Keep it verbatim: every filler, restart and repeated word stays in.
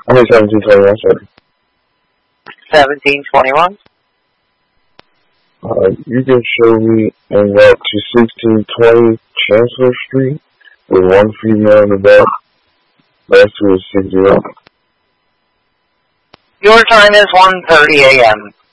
I mean seventeen twenty-one, sorry. seventeen twenty-one? Uh, you can show me en route to sixteen twenty Chancellor Street with one female in the back. Last two is six zero. Your time is one thirty a.m.